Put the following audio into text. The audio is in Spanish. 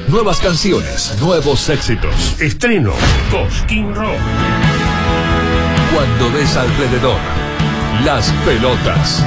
Nuevas canciones, nuevos éxitos. Estreno Cosquín Rock. Cuando ves alrededor, las pelotas.